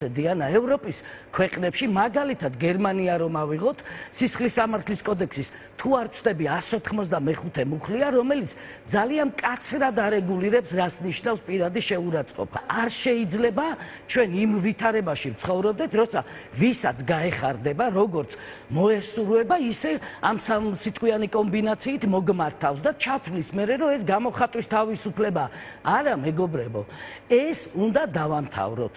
დიანა ევროპის ქვეყნებში მაგალითად გერმანია რომ ავიღოთ სისხლის სამართლის კოდექსის თუ არ ვწდები 195 მუხლია რომელიც ძალიან მკაცრად არეგულირებს რას ნიშნავს პირადი შეურაცხყოფა არ შეიძლება ჩვენ იმ ვითარებაში ვცხოვრობდეთ როცა ვისაც გაეხარდება როგორც მოესურვება ისე ამ სამსიტყვიანი კომბინაციით მოგმართავს და ჩათვლის მერე რომ ეს გამოხატვის თავისუფლება არა მეგობრებო ეს უნდა დავამთავროთ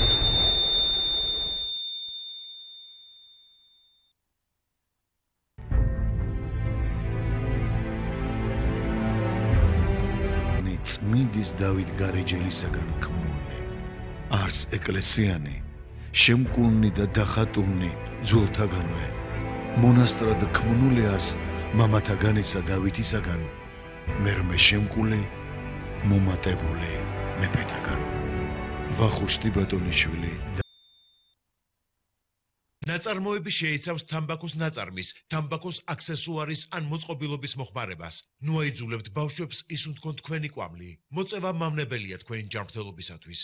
წმინდის დავით გარეჯელისაგან ქმნულნი არს ეკლესიანი შემკულნი და დახატულნი ძველთაგანვე მონასტრად ქმნული არს მამათაგანისა დავითისაგან მერმე შემკული მომატებული მეფეთაგან ვახუშტი ბატონიშვილი ნაწარმოები შეიცავს თამბაქოს ნაწარმის, თამბაქოს აქსესუარის ან მოწყობილობის მოხმარებას. ნუ აიძულებთ ბავშვებს ისუნ თქვენ თქვენი კვამლი. მოწევა მავნებელია თქვენი ჯანმრთელობისათვის.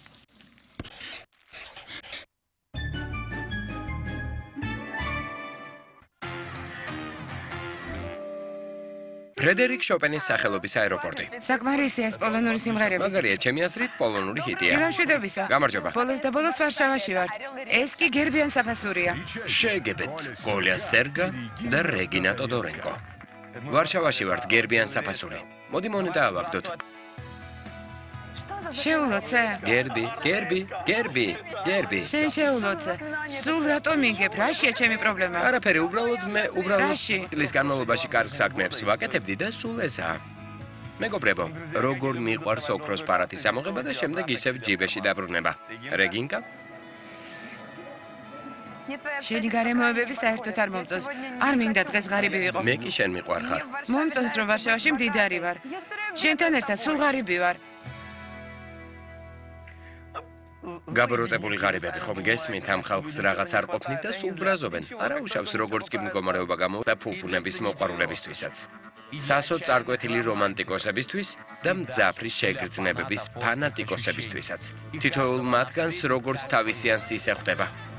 ფრედერიკ შოპენის სახელობის აეროპორტი. საკმარისია ეს პოლონური სიმღერები. მაგარია, ჩემი აზრით პოლონური ჰიტია. გამშვიდობისა. გამარჯობა. ბოლოს და ბოლოს ვარშავაში ვართ. ეს კი გერბიან საფასურია. შეგებეთ, გოლია სერგა და რეგინა ტოდორენკო. ვარშავაში ვართ გერბიან საფასური. მოდი მონეტა ავაგდოთ. შეულოცე. გერბი. შენ შეულოცე. სულ რატომ იგებ? რაშია ჩემი პრობლემა? არაფერი, უბრალოდ რაში? წლის განმავლობაში კარგ საქმეებს ვაკეთებდი და სულ ესაა. მეგობრებო, როგორ მიყვარს ოქროს პარათის ამოღება და შემდეგ ისევ ჯიბეში დაბრუნება. რეგინკა? შენი გარემოებები საერთოდ არ მომწონს. არ მინდა დღეს ღარიბი ვიყო. მე კი შენ მიყვარხარ. მომწონს რომ ვარშავაში მდიდარი ვარ. შენთან ერთად სულ ღარიბი ვარ. გაბოროტებული ღარიბები ხომ გესმით ამ ხალხს რაღაც არ ყოფნით და სულ ბრაზობენ. არა უშავს როგორც კი მდგომარეობა გამო და ფუფუნების მოყვარულებისთვისაც. სასო წარკვეთილი რომანტიკოსებისთვის და მძაფრი შეგრძნებების ფანატიკოსებისთვისაც. თითოეულ მათგანს როგორც თავისიანს ისე ხვდება.